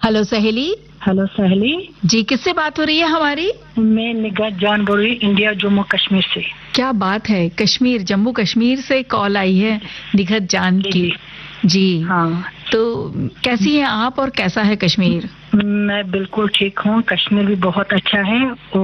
Hello सहेली। Hello सहेली। जी, किससे बात हो रही है हमारी? मैं निगाह जान बोल रही, इंडिया जम्मू कश्मीर से। क्या बात है, कश्मीर, जम्मू कश्मीर से कॉल आई है निगहत जान की। जी हाँ। तो कैसी हैं आप और कैसा है कश्मीर? मैं बिल्कुल ठीक हूँ। कश्मीर भी बहुत अच्छा है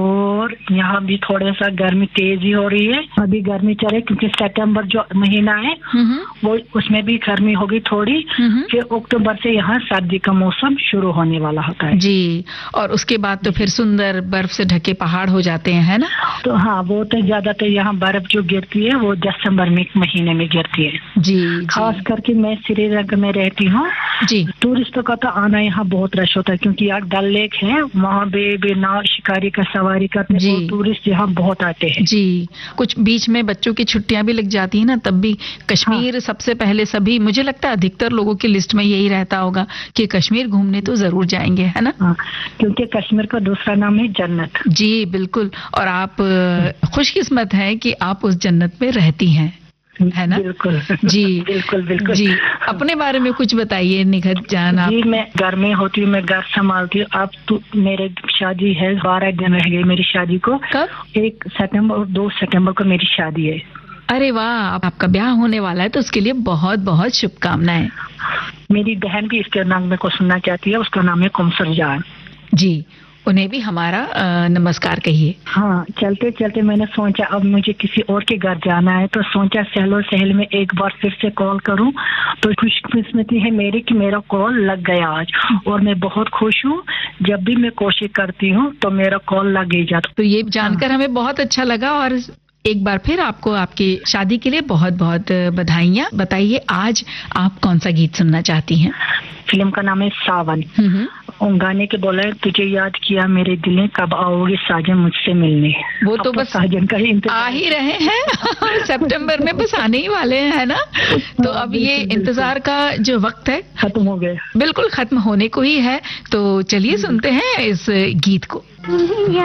और यहाँ भी थोड़ा सा गर्मी तेज ही हो रही है। अभी गर्मी चल रही क्योंकि सितंबर जो महीना है वो उसमें भी गर्मी होगी थोड़ी। फिर अक्टूबर से यहाँ सर्दी का मौसम शुरू होने वाला होता है। जी, और उसके बाद तो फिर सुंदर बर्फ से ढके पहाड़ हो जाते हैं, है ना? तो हाँ, वो तो ज्यादातर यहाँ बर्फ जो गिरती है वो दिसंबर महीने में गिरती है। जी, खास करके मैं श्रीनगर में रहती हूँ। जी, टूरिस्टों का तो आना यहाँ बहुत रश होता है क्योंकि यहाँ डल लेक है, वहाँ भी नाव शिकारी का सवारी करते हैं और टूरिस्ट यहाँ बहुत आते हैं। जी, कुछ बीच में बच्चों की छुट्टियां भी लग जाती है ना, तब भी कश्मीर सबसे पहले सभी, मुझे लगता है अधिकतर लोगों की लिस्ट में यही रहता होगा कि कश्मीर घूमने तो जरूर जाएंगे, है ना? क्योंकि कश्मीर का दूसरा नाम है जन्नत। जी बिल्कुल, और आप खुशकिस्मत हैं कि आप उस जन्नत में रहती हैं, है ना? बिल्कुल जी बिल्कुल बिल्कुल। जी, अपने बारे में कुछ बताइए निगहत जान आप। जी, मैं घर में होती हूँ, मैं घर संभालती हूँ। अब तो मेरे शादी है, 12 दिन रह गए मेरी शादी को। कब? 1 सितंबर और 2 सितंबर को मेरी शादी है। अरे वाह, आपका ब्याह होने वाला है तो उसके लिए बहुत बहुत शुभकामनाएं। मेरी बहन भी इसके नाम में को सुनना चाहती है, उसका नाम है कौसर जान। जी, उन्हें भी हमारा नमस्कार कहिए। हाँ, चलते चलते मैंने सोचा अब मुझे किसी और के घर जाना है तो सोचा सहेल में एक बार फिर से कॉल करूं। तो खुशकिस्मती है मेरी कि मेरा कॉल लग गया आज और मैं बहुत खुश हूँ। जब भी मैं कोशिश करती हूँ तो मेरा कॉल लग ही जाता। तो ये जानकर हमें बहुत अच्छा लगा और एक बार फिर आपको आपकी शादी के लिए बहुत बहुत बधाइयाँ। बताइए आज आप कौन सा गीत सुनना चाहती हैं? फिल्म का नाम है सावन। गाने के बोला है, तुझे याद किया मेरे दिल ने, कब आओगे साजन मुझसे मिलने। वो तो बस साजन का ही आ ही रहे हैं सितंबर में बस आने ही वाले हैं, है ना? तो अब ये इंतजार का जो वक्त है खत्म हो गया, बिल्कुल खत्म होने को ही है। तो चलिए सुनते हैं इस गीत को।